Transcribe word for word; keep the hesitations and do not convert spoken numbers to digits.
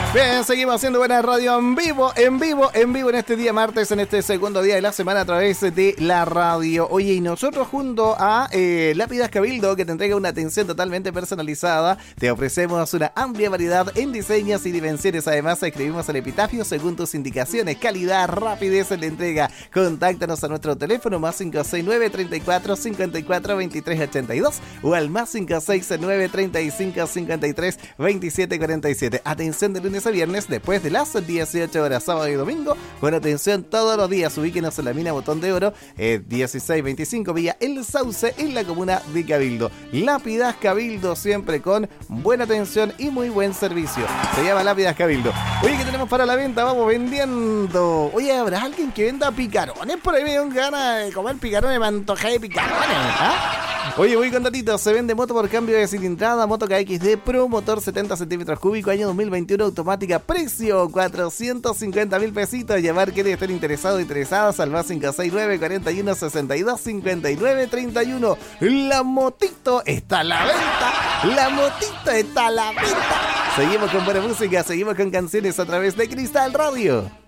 Bien, seguimos haciendo buena radio en vivo, en vivo, en vivo en este día martes, en este segundo día de la semana a través de la radio. Oye, y nosotros junto a eh, Lápidas Cabildo, que te entrega una atención totalmente personalizada, te ofrecemos una amplia variedad en diseños y dimensiones. Además, escribimos el epitafio según tus indicaciones, calidad, rapidez en la entrega. Contáctanos a nuestro teléfono más cinco seis nueve, treinta y cuatro, cincuenta y cuatro, veintitrés ochenta y dos o al más cinco seis nueve, treinta y cinco, cincuenta y tres, veintisiete cuarenta y siete. Atención de lunes a viernes después de las dieciocho horas, sábado y domingo, con atención todos los días. Ubíquenos en la mina Botón de Oro, eh, dieciséis veinticinco Villa El Sauce, en la comuna de Cabildo. Lápidas Cabildo, siempre con buena atención y muy buen servicio. Se llama Lápidas Cabildo. Oye, ¿qué tenemos para la venta? Vamos vendiendo. Oye, ¿habrá alguien que venda picarones? Por ahí me dio ganas de comer picarones, me antojé de picarones, ¿ah? Oye, voy con datitos. Se vende moto por cambio de cilindrada, moto K X D Pro, motor setenta centímetros cúbicos, año dos mil veintiuno, automática, precio cuatrocientos cincuenta mil pesitos. Llamar que estén interesados o interesadas al más cinco seis nueve, cuarenta y uno, sesenta y dos, cincuenta y nueve, treinta y uno. La motito está a la venta, la motito está a la venta. Seguimos con buena música, seguimos con canciones a través de Cristal Radio.